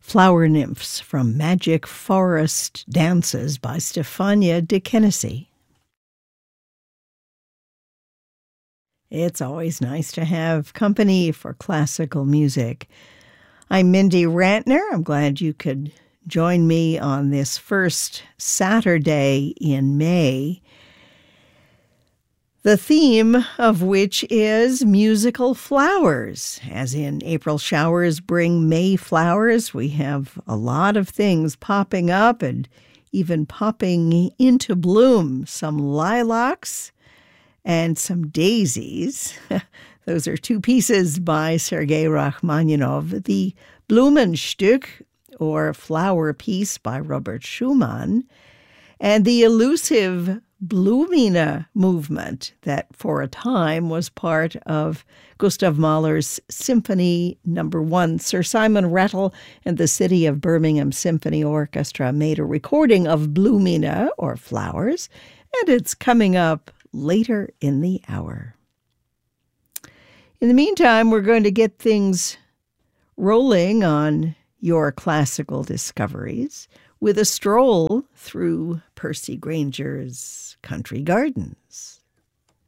Flower Nymphs from Magic Forest Dances by Stefania de Kennedy. It's always nice to have company for classical music. I'm Mindy Rantner. I'm glad you could join me on this first Saturday in May, the theme of which is musical flowers. As in April showers bring May flowers, we have a lot of things popping up and even popping into bloom. Some lilacs and some daisies. Those are two pieces by Sergei Rachmaninoff. The Blumenstück, or Flower Piece, by Robert Schumann, and the elusive Blumine movement that for a time was part of Gustav Mahler's Symphony No. 1. Sir Simon Rattle and the City of Birmingham Symphony Orchestra made a recording of Blumine, or Flowers, and it's coming up later in the hour. In the meantime, we're going to get things rolling on your classical discoveries with a stroll through Percy Granger's country gardens.